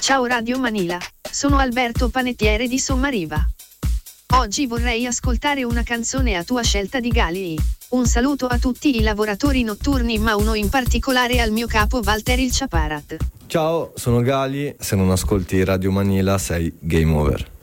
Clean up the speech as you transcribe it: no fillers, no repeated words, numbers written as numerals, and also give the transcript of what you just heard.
Ciao Radio Manila, sono Alberto Panettiere di Sommariva. Oggi vorrei ascoltare una canzone a tua scelta di Gali. Un saluto a tutti i lavoratori notturni, ma uno in particolare al mio capo Walter il Ciaparat. Ciao, sono Gali, se non ascolti Radio Manila sei game over.